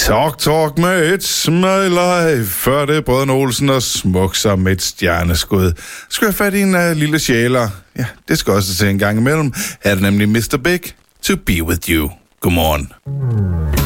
Talk med It's My Life. Før det Brødrene Olsen og Smuk som et stjerneskud. Skal jeg fat i en lille sjæler? Ja, det skal også til en gang imellem. Her er det nemlig Mr. Big, To Be With You. Godmorgen.